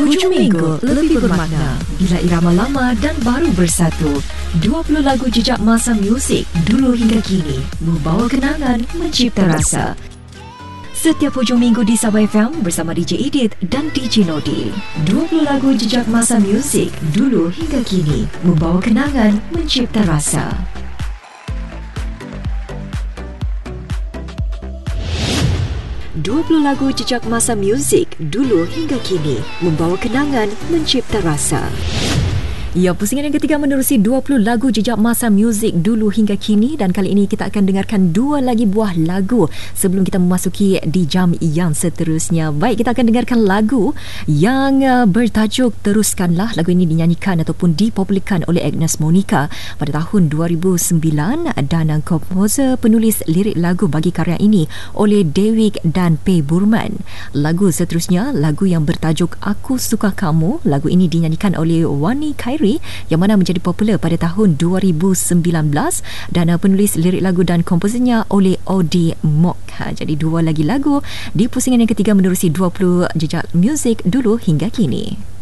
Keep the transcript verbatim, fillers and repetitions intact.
Hujung minggu lebih bermakna bila irama lama dan baru bersatu. dua puluh lagu jejak masa muzik dulu hingga kini membawa kenangan, mencipta rasa. Setiap hujung minggu di Sabah F M bersama D J Edith dan D J Nodi. dua puluh lagu jejak masa muzik dulu hingga kini membawa kenangan, mencipta rasa. dua puluh lagu jejak masa muzik dulu hingga kini membawa kenangan, mencipta rasa. Ya, pusingan yang ketiga menerusi dua puluh lagu jejak masa muzik dulu hingga kini, dan kali ini kita akan dengarkan dua lagi buah lagu sebelum kita memasuki di jam yang seterusnya. Baik, kita akan dengarkan lagu yang uh, bertajuk Teruskanlah. Lagu ini dinyanyikan ataupun dipopularkan oleh Agnes Monica pada tahun dua ribu sembilan dan uh, komposer penulis lirik lagu bagi karya ini oleh Dewiq dan P. Burman. Lagu seterusnya, lagu yang bertajuk Aku Suka Kamu. Lagu ini dinyanyikan oleh Wani Khairi yang mana menjadi popular pada tahun dua ribu sembilan belas dan uh, penulis lirik lagu dan komposernya oleh Odi Mok. Ha, jadi dua lagi lagu di pusingan yang ketiga menerusi dua puluh jejak muzik dulu hingga kini.